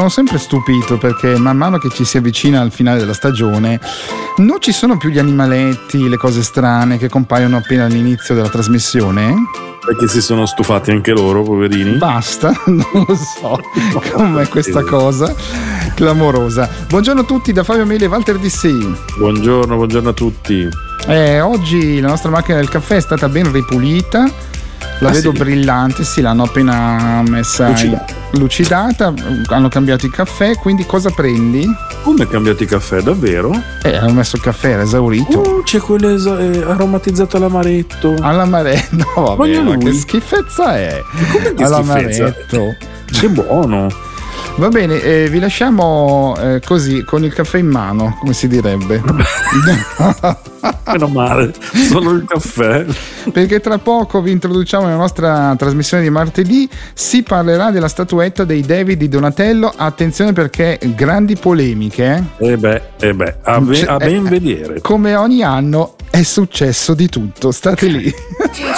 sono sempre stupito perché man mano che ci si avvicina al finale della stagione non ci sono più gli animaletti, le cose strane che compaiono appena all'inizio della trasmissione. Perché si sono stufati anche loro, poverini. Basta, non lo so com'è questa cosa clamorosa. Buongiorno a tutti da Fabio Mele e Walter DC. Buongiorno a tutti. Oggi la nostra macchina del caffè è stata ben ripulita. La vedo brillante, sì, l'hanno appena messa lucidata, hanno cambiato il caffè, quindi cosa prendi? Come cambiato il caffè, davvero? Hanno messo il caffè, era esaurito. C'è quello aromatizzato all'amaretto. All'amaretto? No, vabbè, ma che schifezza è? Come che all'amaretto? Che buono. Va bene, vi lasciamo così, con il caffè in mano, come si direbbe. Meno male, solo il caffè. Perché tra poco vi introduciamo nella nostra trasmissione di martedì. Si parlerà della statuetta dei David di Donatello. Attenzione perché grandi polemiche. A ben vedere. Come ogni anno è successo di tutto. State lì.